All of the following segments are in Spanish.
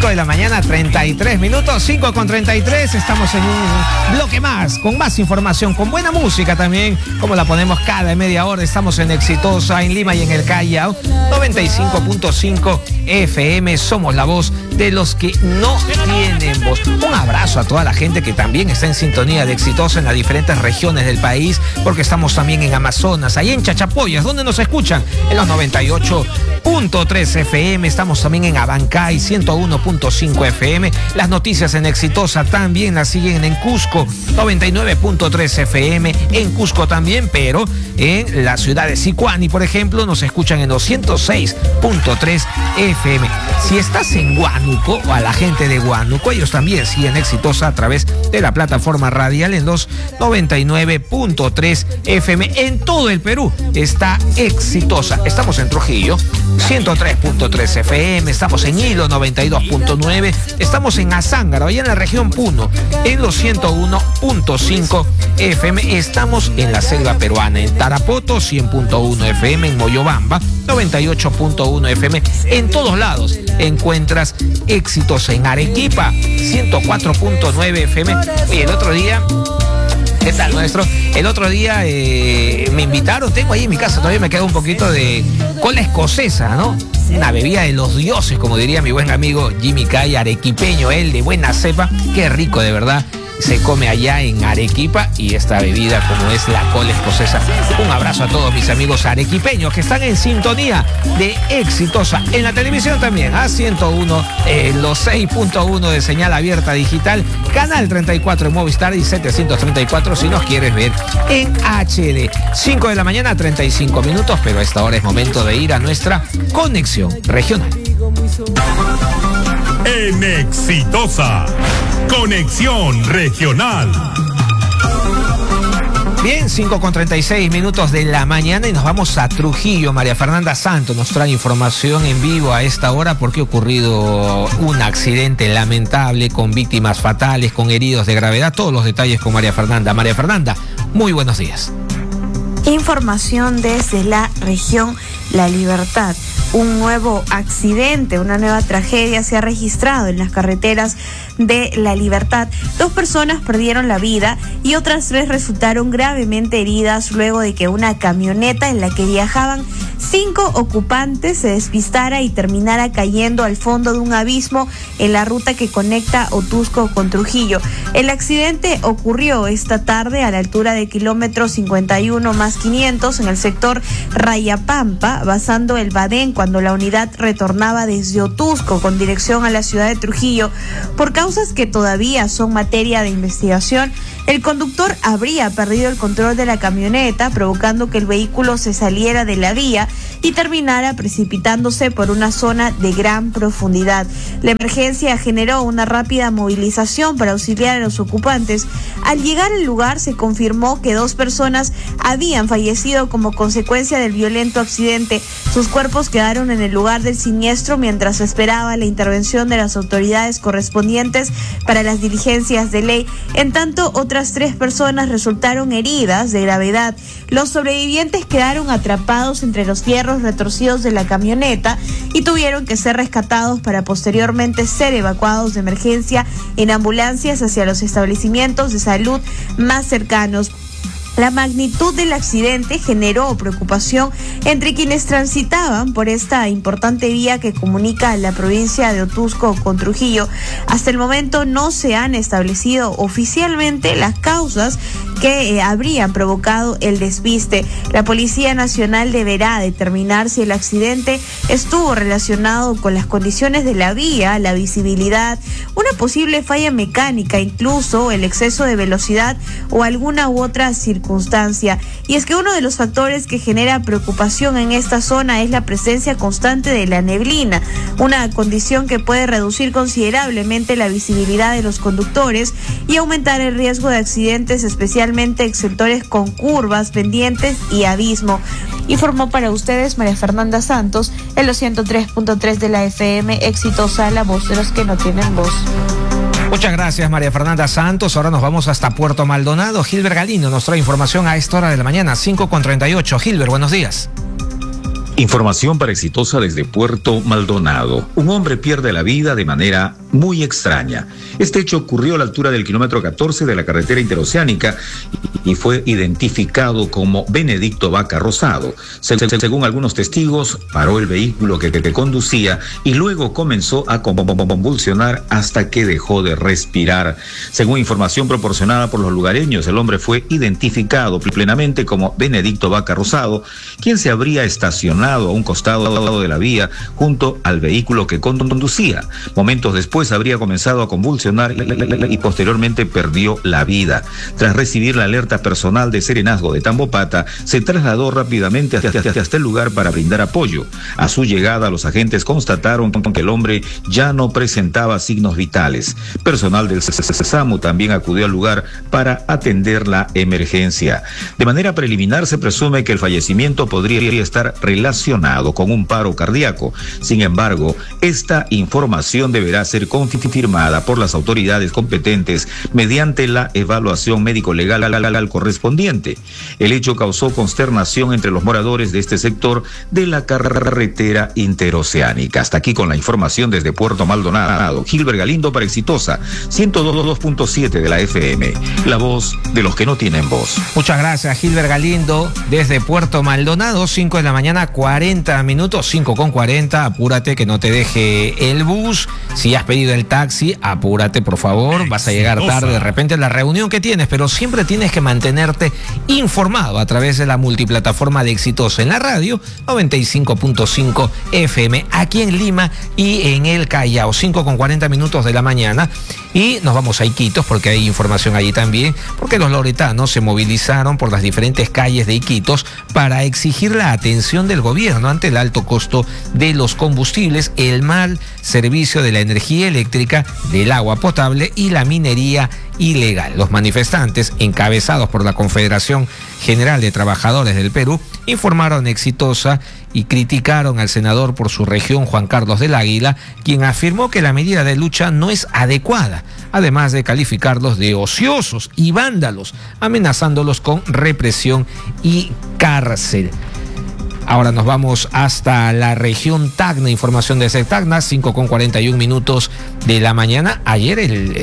5 de la mañana, 33 minutos, 5:33. Estamos en un bloque más, con más información, con buena música también, como la ponemos cada media hora. Estamos en Exitosa, en Lima y en el Callao, 95.5 FM. Somos la voz de los que no tienen voz. Un abrazo a toda la gente que también está en sintonía de Exitosa en las diferentes regiones del país, porque estamos también en Amazonas, ahí en Chachapoyas, donde nos escuchan en los 98.3 FM. Estamos también en Abancay, 101.5 FM. Las noticias en Exitosa también las siguen en Cusco, 99.3 FM. En Cusco también, pero en la ciudad de Sicuani, por ejemplo, nos escuchan en los 106.3 FM. Si estás en Huánuco, o a la gente de Huánuco, ellos también siguen Exitosa a través de la plataforma radial en los 99.3 FM. En todo el Perú está Exitosa. Estamos en Trujillo, 103.3 FM. Estamos en Hilo, 92.9. Estamos en Azángaro, allá en la región Puno, en los 101.5 FM. Estamos en la selva peruana, en Tarapoto, 100.1 FM. En Moyobamba, 98.1 FM. En todos lados encuentras Exitosa. En Arequipa, 104.9 FM. Y el otro día... ¿Qué tal, maestro? El otro día me invitaron, tengo ahí en mi casa, todavía me queda un poquito de cola escocesa, ¿no? Una bebida de los dioses, como diría mi buen amigo Jimmy Kay, arequipeño, él de buena cepa. Qué rico, de verdad, se come allá en Arequipa, y esta bebida como es la cola escocesa. Un abrazo a todos mis amigos arequipeños que están en sintonía de Exitosa. En la televisión también, a 101, los 6.1 de señal abierta digital, canal 34 en Movistar y 734 si nos quieres ver en HD. 5 de la mañana, 35 minutos, pero a esta hora es momento de ir a nuestra conexión regional. En Exitosa, conexión regional. Bien, 5:36 minutos de la mañana y nos vamos a Trujillo. María Fernanda Santos nos trae información en vivo a esta hora porque ha ocurrido un accidente lamentable con víctimas fatales, con heridos de gravedad. Todos los detalles con María Fernanda. María Fernanda, muy buenos días. Información desde la región La Libertad. Un nuevo accidente, una nueva tragedia se ha registrado en las carreteras de La Libertad. 2 personas perdieron la vida y otras 3 resultaron gravemente heridas luego de que una camioneta en la que viajaban 5 ocupantes se despistara y terminara cayendo al fondo de un abismo en la ruta que conecta Otusco con Trujillo. El accidente ocurrió esta tarde a la altura de kilómetro 51+500 en el sector Rayapampa, basando el Badén, cuando la unidad retornaba desde Otusco con dirección a la ciudad de Trujillo. Por causas que todavía son materia de investigación, el conductor habría perdido el control de la camioneta, provocando que el vehículo se saliera de la vía y terminara precipitándose por una zona de gran profundidad. La emergencia generó una rápida movilización para auxiliar a los ocupantes. Al llegar al lugar se confirmó que 2 personas habían fallecido como consecuencia del violento accidente. Sus cuerpos quedaron en el lugar del siniestro mientras se esperaba la intervención de las autoridades correspondientes para las diligencias de ley. En tanto, otras 3 personas resultaron heridas de gravedad. Los sobrevivientes quedaron atrapados entre los fierros retorcidos de la camioneta y tuvieron que ser rescatados para posteriormente ser evacuados de emergencia en ambulancias hacia los establecimientos de salud más cercanos. La magnitud del accidente generó preocupación entre quienes transitaban por esta importante vía que comunica la provincia de Otusco con Trujillo. Hasta el momento no se han establecido oficialmente las causas que habrían provocado el despiste. La Policía Nacional deberá determinar si el accidente estuvo relacionado con las condiciones de la vía, la visibilidad, una posible falla mecánica, incluso el exceso de velocidad o alguna u otra circunstancia. Y es que uno de los factores que genera preocupación en esta zona es la presencia constante de la neblina, una condición que puede reducir considerablemente la visibilidad de los conductores y aumentar el riesgo de accidentes, especialmente en sectores con curvas, pendientes y abismo. Informó para ustedes María Fernanda Santos en los 103.3 de la FM, Exitosa, la voz de los que no tienen voz. Muchas gracias, María Fernanda Santos. Ahora nos vamos hasta Puerto Maldonado. Gilbert Galindo nos trae información a esta hora de la mañana, 5:38. Gilbert, buenos días. Información para Exitosa desde Puerto Maldonado. Un hombre pierde la vida de manera muy extraña. Este hecho ocurrió a la altura del kilómetro 14 de la carretera interoceánica y fue identificado como Benedicto Vaca Rosado. Según algunos testigos, paró el vehículo que conducía y luego comenzó a convulsionar hasta que dejó de respirar. Según información proporcionada por los lugareños, el hombre fue identificado plenamente como Benedicto Vaca Rosado, quien se habría estacionado a un costado de la vía junto al vehículo que conducía. Momentos después habría comenzado a convulsionar y posteriormente perdió la vida. Tras recibir la alerta personal de Serenazgo de Tambopata, se trasladó rápidamente hasta el lugar para brindar apoyo. A su llegada, los agentes constataron que el hombre ya no presentaba signos vitales. Personal del SAMU también acudió al lugar para atender la emergencia. De manera preliminar, se presume que el fallecimiento podría estar relacionado con un paro cardíaco. Sin embargo, esta información deberá ser confirmada por las autoridades competentes mediante la evaluación médico-legal correspondiente. El hecho causó consternación entre los moradores de este sector de la carretera interoceánica. Hasta aquí con la información desde Puerto Maldonado. Gilbert Galindo para Exitosa, 102.7 de la FM, la voz de los que no tienen voz. Muchas gracias, Gilbert Galindo, desde Puerto Maldonado, 5 de la mañana, 40 minutos, 5:40, apúrate que no te deje el bus. Si has pedido el taxi, apúrate, por favor, vas a llegar tarde de repente a la reunión que tienes, pero siempre tienes que mantenerte informado a través de la multiplataforma de Exitosa en la radio, 95.5 FM, aquí en Lima y en el Callao, 5:40 minutos de la mañana. Y nos vamos a Iquitos porque hay información allí también, porque los loretanos se movilizaron por las diferentes calles de Iquitos para exigir la atención del gobierno ante el alto costo de los combustibles, el mal servicio de la energía eléctrica, del agua potable y la minería ilegal. Los manifestantes, encabezados por la Confederación General de Trabajadores del Perú, informaron Exitosa y criticaron al senador por su región, Juan Carlos del Águila, quien afirmó que la medida de lucha no es adecuada, además de calificarlos de ociosos y vándalos, amenazándolos con represión y cárcel. Ahora nos vamos hasta la región Tacna, información desde Tacna, 5:41 minutos de la mañana. Ayer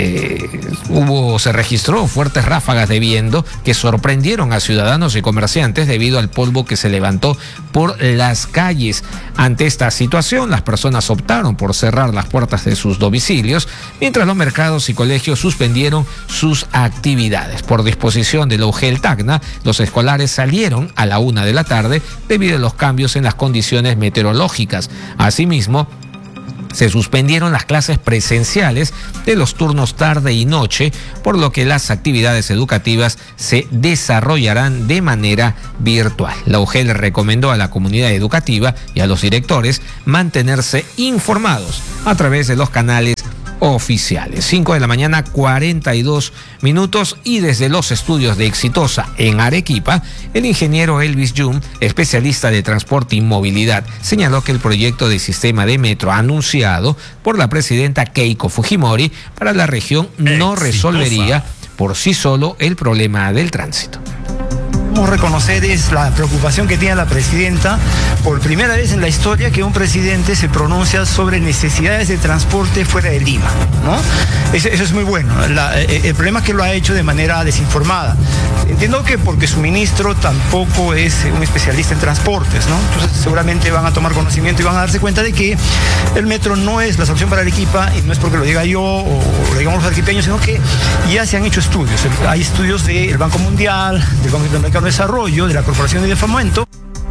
se registró fuertes ráfagas de viento que sorprendieron a ciudadanos y comerciantes debido al polvo que se levantó por las calles. Ante esta situación, las personas optaron por cerrar las puertas de sus domicilios, mientras los mercados y colegios suspendieron sus actividades. Por disposición de la UGEL Tacna, los escolares salieron a la 1 de la tarde debido a los cambios en las condiciones meteorológicas. Asimismo, se suspendieron las clases presenciales de los turnos tarde y noche, por lo que las actividades educativas se desarrollarán de manera virtual. La UGEL recomendó a la comunidad educativa y a los directores mantenerse informados a través de los canales oficiales. 5 de la mañana, 42 minutos, y desde los estudios de Exitosa en Arequipa, el ingeniero Elvis Yum, especialista de transporte y movilidad, señaló que el proyecto de sistema de metro anunciado por la presidenta Keiko Fujimori para la región no resolvería por sí solo el problema del tránsito. Reconocer es la preocupación que tiene la presidenta, por primera vez en la historia que un presidente se pronuncia sobre necesidades de transporte fuera de Lima, ¿no? Eso es muy bueno. El problema es que lo ha hecho de manera desinformada. Entiendo que porque su ministro tampoco es un especialista en transportes, ¿no? Entonces seguramente van a tomar conocimiento y van a darse cuenta de que el metro no es la solución para Arequipa, y no es porque lo diga yo o lo digamos los arequipeños, sino que ya se han hecho estudios. Hay estudios del Banco Mundial, del Banco Interamericano de Desarrollo, de la Corporación de Fomento.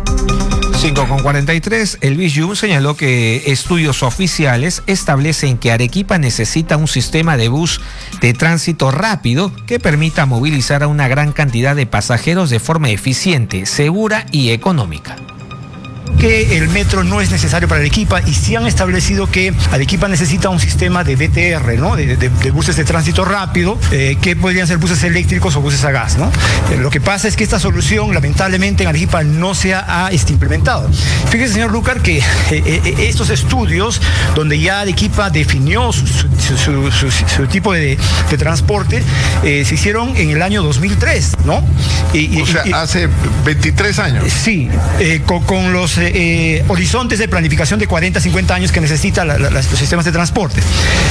5:43, Elvis Yum señaló que estudios oficiales establecen que Arequipa necesita un sistema de bus de tránsito rápido que permita movilizar a una gran cantidad de pasajeros de forma eficiente, segura y económica. Que el metro no es necesario para Arequipa, y sí han establecido que Arequipa necesita un sistema de BTR, ¿no? de buses de tránsito rápido, que podrían ser buses eléctricos o buses a gas, ¿no? Lo que pasa es que esta solución lamentablemente en Arequipa no se ha implementado. Fíjese, señor Lucar, que estos estudios donde ya Arequipa definió su tipo de transporte se hicieron en el año 2003, ¿no? O sea, hace 23 años. Sí, con los horizontes de planificación de 40, 50 años que necesitan los sistemas de transporte.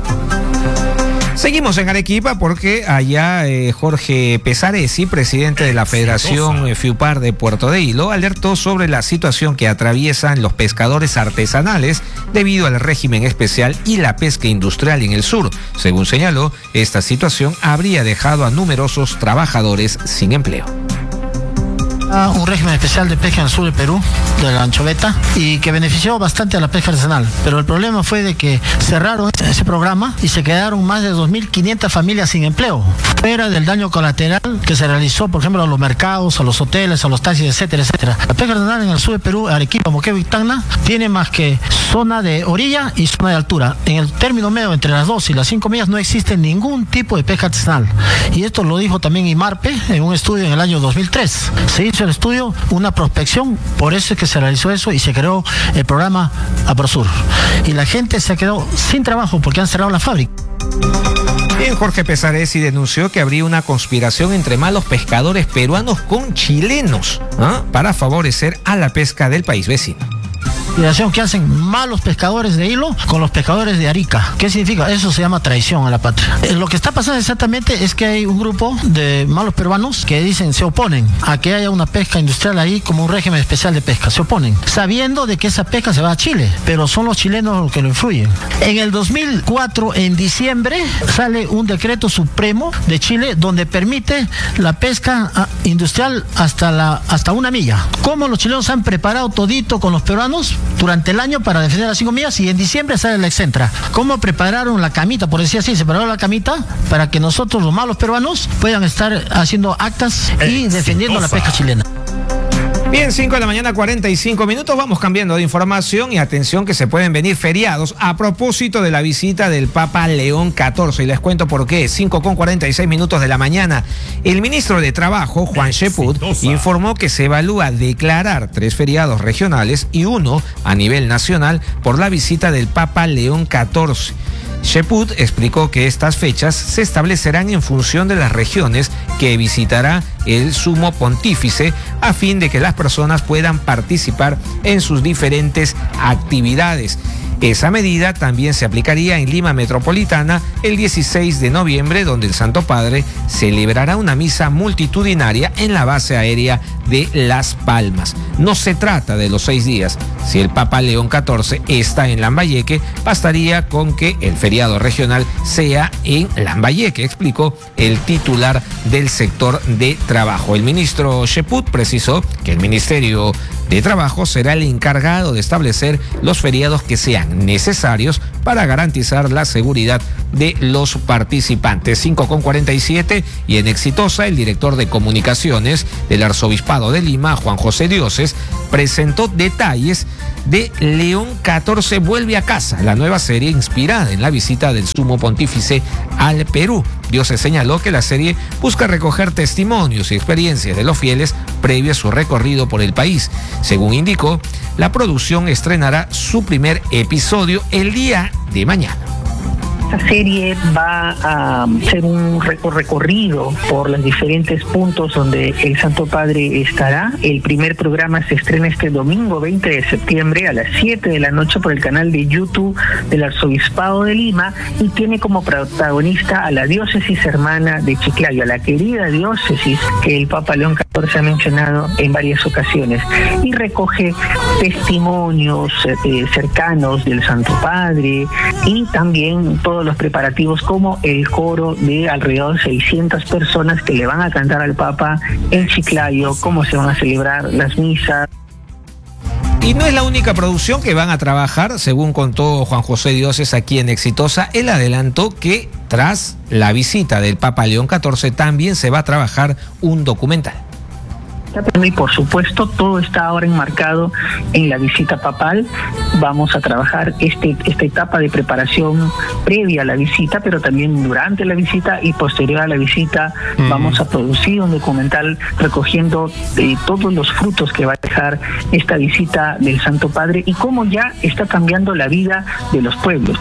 Seguimos en Arequipa porque allá Jorge Pesaresi, presidente de la Federación FIUPAR de Puerto de Hilo, alertó sobre la situación que atraviesan los pescadores artesanales debido al régimen especial y la pesca industrial en el sur. Según señaló, esta situación habría dejado a numerosos trabajadores sin empleo. Un régimen especial de pesca en el sur del Perú, de la anchoveta, y que benefició bastante a la pesca artesanal. Pero el problema fue de que cerraron ese programa y se quedaron más de 2.500 familias sin empleo. Fuera del daño colateral que se realizó, por ejemplo, a los mercados, a los hoteles, a los taxis, etcétera, etcétera. La pesca artesanal en el sur del Perú, Arequipa, Moquegua y Tacna, tiene más que zona de orilla y zona de altura. En el término medio, entre las 2 y las 5 millas, no existe ningún tipo de pesca artesanal. Y esto lo dijo también IMARPE en un estudio en el año 2003. Se hizo el estudio, una prospección, por eso es que se realizó eso y se creó el programa APROSUR. Y la gente se quedó sin trabajo porque han cerrado la fábrica. Bien, Jorge Pesaresi denunció que habría una conspiración entre malos pescadores peruanos con chilenos para favorecer a la pesca del país vecino. Que hacen malos pescadores de hilo con los pescadores de Arica. ¿Qué significa? Eso se llama traición a la patria. Lo que está pasando exactamente es que hay un grupo de malos peruanos que dicen, se oponen a que haya una pesca industrial ahí como un régimen especial de pesca. Se oponen, sabiendo de que esa pesca se va a Chile, pero son los chilenos los que lo influyen. En el 2004, en diciembre, sale un decreto supremo de Chile donde permite la pesca industrial hasta 1 milla. ¿Cómo los chilenos han preparado todito con los peruanos durante el año para defender las 5 millas y en diciembre sale la exentra? ¿Cómo prepararon la camita, por decir así, se prepararon la camita para que nosotros, los malos peruanos, puedan estar haciendo actas y defendiendo la pesca chilena? Bien, 5 de la mañana, 45 minutos. Vamos cambiando de información y atención que se pueden venir feriados a propósito de la visita del Papa León XIV. Y les cuento por qué. 5:46 minutos de la mañana. El ministro de Trabajo, Juan Cheput, informó que se evalúa declarar 3 feriados regionales y 1 a nivel nacional por la visita del Papa León XIV. Cheput explicó que estas fechas se establecerán en función de las regiones que visitará el sumo pontífice a fin de que las personas puedan participar en sus diferentes actividades. Esa medida también se aplicaría en Lima Metropolitana el 16 de noviembre, donde el Santo Padre celebrará una misa multitudinaria en la base aérea de Las Palmas. No se trata de los 6 días. Si el Papa León XIV está en Lambayeque, bastaría con que el feriado regional sea en Lambayeque, explicó el titular del sector de trabajo. El ministro Cheput precisó que el Ministerio de Trabajo será el encargado de establecer los feriados que sean necesarios para garantizar la seguridad de los participantes. 5:47 y en Exitosa, el director de comunicaciones del Arzobispado de Lima, Juan José Dioses, presentó detalles de León XIV vuelve a casa, la nueva serie inspirada en la visita del sumo pontífice al Perú. Dioses señaló que la serie busca recoger testimonios y experiencias de los fieles previo a su recorrido por el país. Según indicó, la producción estrenará su primer episodio el día de mañana. Esta serie va a ser un recorrido por los diferentes puntos donde el Santo Padre estará. El primer programa se estrena este domingo 20 de septiembre a las 7 de la noche por el canal de YouTube del Arzobispado de Lima y tiene como protagonista a la diócesis hermana de Chiclayo, a la querida diócesis que el Papa León XIV ha mencionado en varias ocasiones, y recoge testimonios cercanos del Santo Padre y también todos los preparativos como el coro de alrededor de 600 personas que le van a cantar al Papa en Chiclayo, cómo se van a celebrar las misas. Y no es la única producción que van a trabajar, según contó Juan José Dioses aquí en Exitosa. Él adelantó que tras la visita del Papa León XIV también se va a trabajar un documental. Y por supuesto todo está ahora enmarcado en la visita papal. Vamos a trabajar esta etapa de preparación previa a la visita, pero también durante la visita y posterior a la visita. Vamos a producir un documental recogiendo todos los frutos que va a dejar esta visita del Santo Padre y cómo ya está cambiando la vida de los pueblos.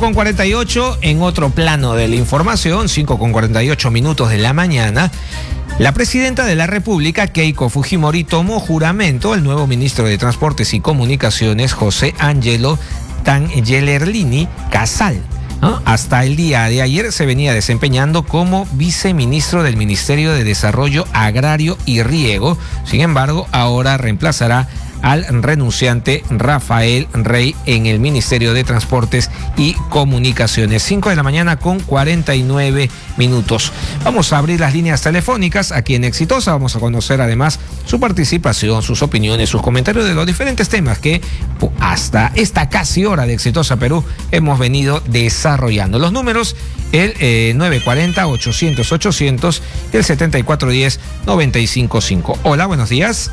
5:48 en otro plano de la información, 5:48 minutos de la mañana. La presidenta de la República, Keiko Fujimori, tomó juramento al nuevo ministro de Transportes y Comunicaciones, José Ángelo Tangelerlini Casal, ¿no? Hasta el día de ayer se venía desempeñando como viceministro del Ministerio de Desarrollo Agrario y Riego. Sin embargo, ahora reemplazará al renunciante Rafael Rey en el Ministerio de Transportes y Comunicaciones. 5 de la mañana con 49 minutos. Vamos a abrir las líneas telefónicas aquí en Exitosa. Vamos a conocer además su participación, sus opiniones, sus comentarios de los diferentes temas que hasta esta casi hora de Exitosa Perú hemos venido desarrollando. Los números, el 940-800-800 y el 7410-955. Hola, buenos días.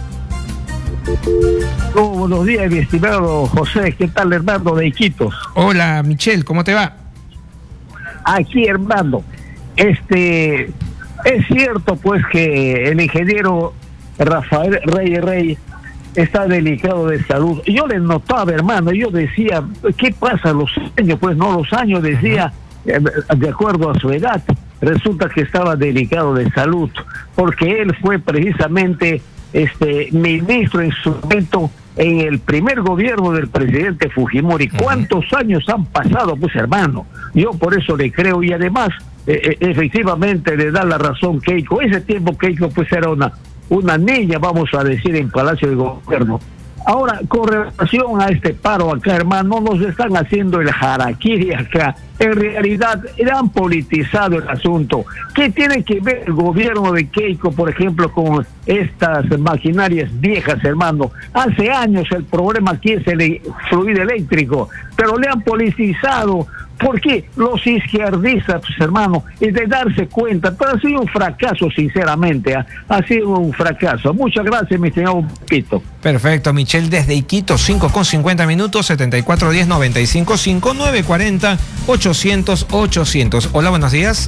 Buenos días, mi estimado José. ¿Qué tal, hermano de Iquitos? Hola, Michelle, ¿cómo te va? Aquí, hermano. Es cierto, pues, que el ingeniero Rafael Rey está delicado de salud. Yo le notaba, hermano, yo decía, ¿qué pasa los años? Pues no, los años decía, de acuerdo a su edad, resulta que estaba delicado de salud, porque él fue precisamente ministro en su momento en el primer gobierno del presidente Fujimori. ¿Cuántos años han pasado, pues, hermano? Yo por eso le creo, y además efectivamente le da la razón Keiko. Ese tiempo Keiko pues era una niña, vamos a decir, en Palacio de Gobierno. Ahora, con relación a este paro acá, hermano, nos están haciendo el harakiri acá. En realidad, han politizado el asunto. ¿Qué tiene que ver el gobierno de Keiko, por ejemplo, con estas maquinarias viejas, hermano? Hace años el problema aquí es el fluido eléctrico, pero le han politizado. ¿Por qué? Los izquierdistas, pues, hermano, y de darse cuenta, pero ha sido un fracaso, sinceramente, ha sido un fracaso. Muchas gracias, mi señor Pito. Perfecto, Michelle, desde Iquitos, 5:50 minutos, 7410-955, 940-800-800. Hola, buenos días.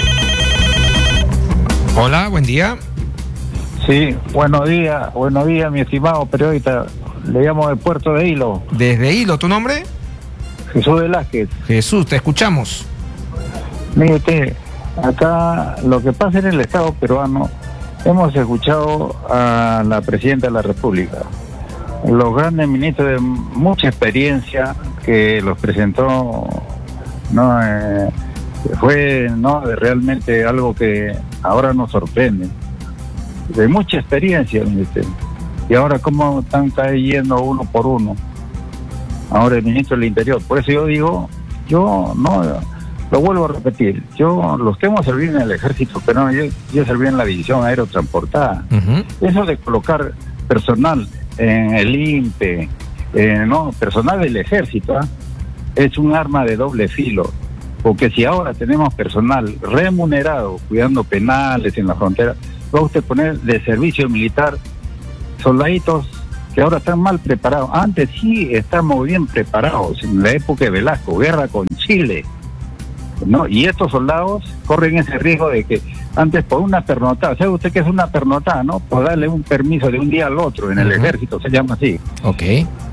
Hola, buen día. Sí, buenos días, mi estimado periodista. Le llamo de Puerto de Hilo. Desde Hilo, ¿tu nombre? Jesús Velázquez. Jesús, te escuchamos. Mire usted, acá lo que pasa en el Estado peruano, hemos escuchado a la Presidenta de la República, los grandes ministros de mucha experiencia que los presentó, ¿no? Fue realmente algo que ahora nos sorprende, de mucha experiencia, mire usted. Y ahora cómo están cayendo uno por uno. Ahora el ministro del Interior. Por eso yo digo, yo no, lo vuelvo a repetir, los que hemos servido en el ejército, pero no, yo serví en la división aerotransportada. Eso de colocar personal en el INPE, personal del ejército, es un arma de doble filo, porque si ahora tenemos personal remunerado cuidando penales en la frontera, va a usted poner de servicio militar soldaditos que ahora están mal preparados. Antes sí estamos bien preparados, en la época de Velasco, guerra con Chile, ¿no? Y estos soldados corren ese riesgo de que antes por una pernotada, ¿sabe usted qué es una pernotada, no? Por darle un permiso de un día al otro, en el ejército se llama así. Ok.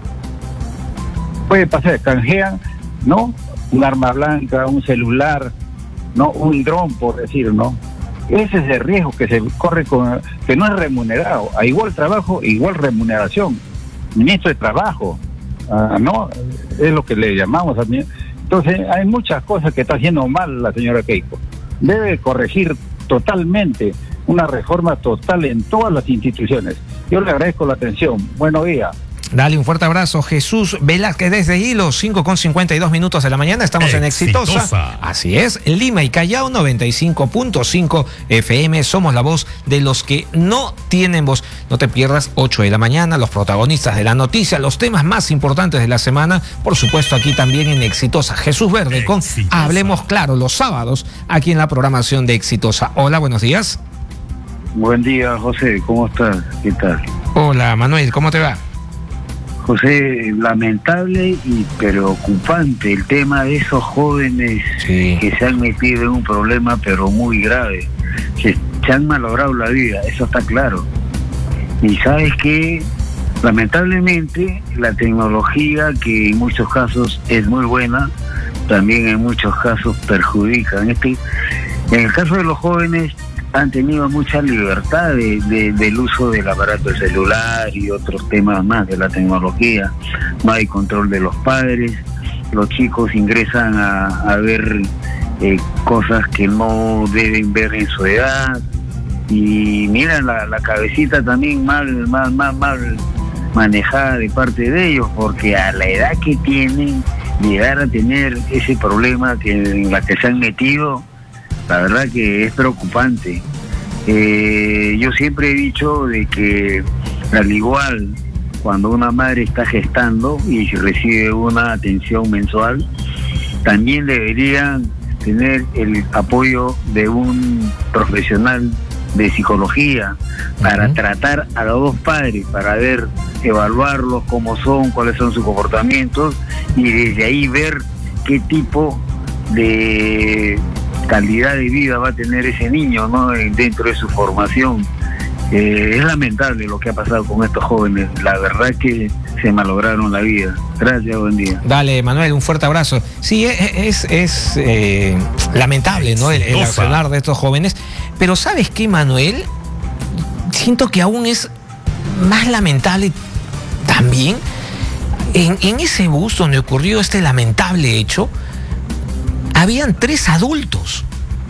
Puede pasar, canjean, ¿no? Un arma blanca, un celular, ¿no? Un dron, por decir, ¿no? Ese es el riesgo que se corre que no es remunerado. A igual trabajo, igual remuneración. Ministro de Trabajo, ¿no? Es lo que le llamamos a mí. Entonces, hay muchas cosas que está haciendo mal la señora Keiko. Debe corregir totalmente, una reforma total en todas las instituciones. Yo le agradezco la atención. Buenos días. Dale un fuerte abrazo, Jesús Velázquez desde Hilo, 5:52 minutos de la mañana, estamos en Exitosa. Así es, Lima y Callao, 95.5 FM, somos la voz de los que no tienen voz. No te pierdas, 8 de la mañana, los protagonistas de la noticia, los temas más importantes de la semana, por supuesto aquí también en Exitosa. Jesús Verde con Hablemos Claro, los sábados, aquí en la programación de Exitosa. Hola, buenos días. Buen día, José, ¿cómo estás? ¿Qué tal? Hola, Manuel, ¿cómo te va? José, lamentable y preocupante el tema de esos jóvenes que se han metido en un problema pero muy grave, se han malogrado la vida, eso está claro. Y sabes que lamentablemente la tecnología, que en muchos casos es muy buena, también en muchos casos perjudica. En el caso de los jóvenes, han tenido mucha libertad del uso del aparato celular y otros temas más de la tecnología. No hay control de los padres, los chicos ingresan a ver cosas que no deben ver en su edad, y mira la cabecita también mal manejada de parte de ellos, porque a la edad que tienen, llegar a tener ese problema en la que se han metido, la verdad que es preocupante. Yo siempre he dicho de que al igual cuando una madre está gestando y recibe una atención mensual, también deberían tener el apoyo de un profesional de psicología para tratar a los dos padres, para ver, evaluarlos cómo son, cuáles son sus comportamientos, y desde ahí ver qué tipo de calidad de vida va a tener ese niño, ¿no?, dentro de su formación. Es lamentable lo que ha pasado con estos jóvenes, la verdad que se malograron la vida. Gracias, buen día. Dale, Manuel, un fuerte abrazo. Sí, es lamentable, ¿no?, el accionar de estos jóvenes, pero ¿sabes qué, Manuel? Siento que aún es más lamentable también en ese bus donde ocurrió este lamentable hecho. Habían 3 adultos.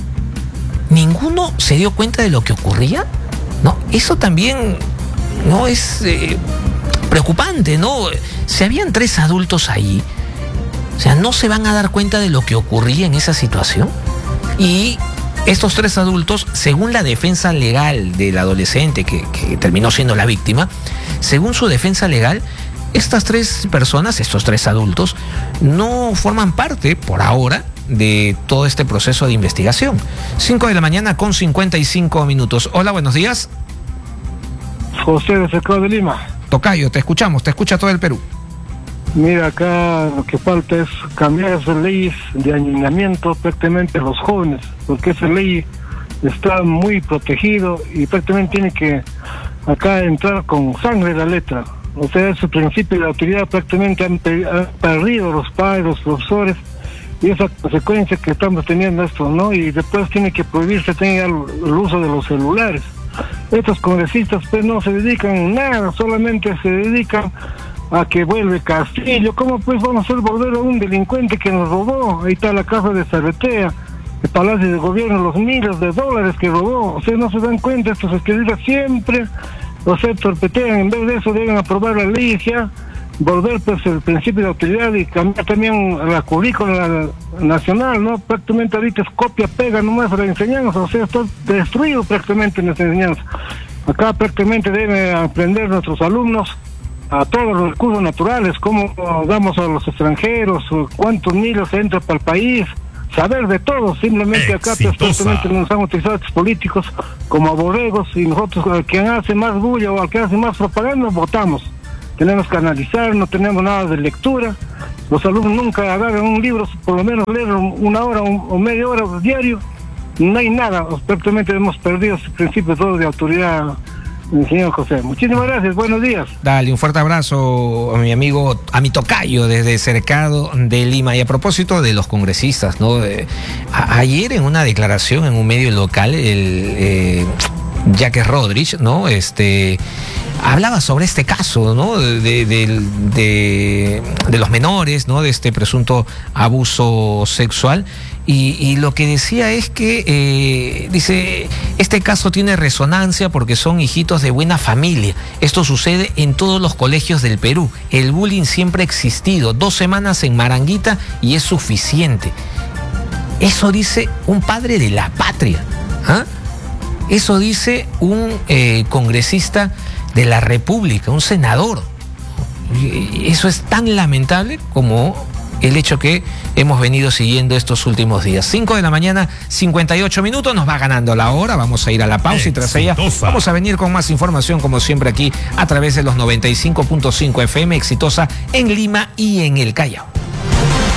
¿Ninguno se dio cuenta de lo que ocurría? No, eso también no es preocupante, ¿no? Si habían 3 adultos ahí, o sea, no se van a dar cuenta de lo que ocurría en esa situación. Y estos 3 adultos, según la defensa legal del adolescente que terminó siendo la víctima, según su defensa legal, estas 3 personas, estos 3 adultos, no forman parte, por ahora, de todo este proceso de investigación. 5 de la mañana con 55 minutos. Hola, buenos días. José de Cercado de Lima. Tocayo, te escuchamos, te escucha todo el Perú. Mira, acá lo que falta es cambiar esas leyes de añadiamiento prácticamente a los jóvenes, porque esa ley está muy protegido y prácticamente tiene que acá entrar con sangre la letra. O sea, ese principio de autoridad prácticamente han perdido los padres, los profesores, y esa consecuencia que estamos teniendo esto, ¿no? Y después tiene que prohibirse el uso de los celulares. Estos congresistas pues no se dedican a nada, solamente se dedican a que vuelve Castillo. ¿Cómo pues vamos a hacer volver a un delincuente que nos robó? Ahí está la casa de Zarretea, el Palacio de Gobierno, los miles de dólares que robó. O sea, no se dan cuenta estos escribas siempre, o sea, torpetean. En vez de eso deben aprobar la ley ya, volver pues el principio de autoridad y cambiar también la currícula nacional, ¿no? Prácticamente ahorita es copia, pega nomás la enseñanza, o sea, está destruido prácticamente nuestra enseñanza. Acá prácticamente deben aprender nuestros alumnos a todos los recursos naturales, cómo damos a los extranjeros, cuántos niños entran para el país, saber de todo. Simplemente acá prácticamente nos han utilizado estos políticos como borregos, y nosotros al que hace más bulla o al que hace más propaganda votamos. Tenemos que analizar, no tenemos nada de lectura. Los alumnos nunca agarran un libro, por lo menos leer 1 hora o media hora diario. No hay nada, prácticamente hemos perdido ese principio todo de autoridad, señor José. Muchísimas gracias, buenos días. Dale, un fuerte abrazo a mi amigo, a mi tocayo desde Cercado de Lima. Y a propósito de los congresistas, ¿no? Ayer en una declaración en un medio local, el Jacques Rodríguez, ¿no? Hablaba sobre este caso, ¿no? De los menores, ¿no? De este presunto abuso sexual. Y lo que decía es que, dice, este caso tiene resonancia porque son hijitos de buena familia. Esto sucede en todos los colegios del Perú. El bullying siempre ha existido. 2 semanas en Maranguita y es suficiente. Eso dice un padre de la patria. ¿Ah? Eso dice un congresista de la República, un senador. Eso es tan lamentable como el hecho que hemos venido siguiendo estos últimos días. 5 de la mañana, 58 minutos, nos va ganando la hora, vamos a ir a la pausa y tras ella vamos a venir con más información como siempre aquí a través de los 95.5 FM Exitosa en Lima y en el Callao.